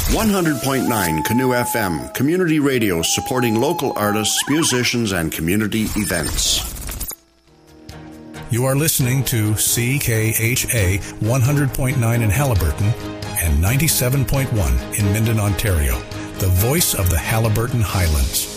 100.9 Canoe FM, community radio supporting local artists, musicians, and community events. You are listening to CKHA 100.9 in Haliburton and 97.1 in Minden, Ontario, the voice of the Haliburton Highlands.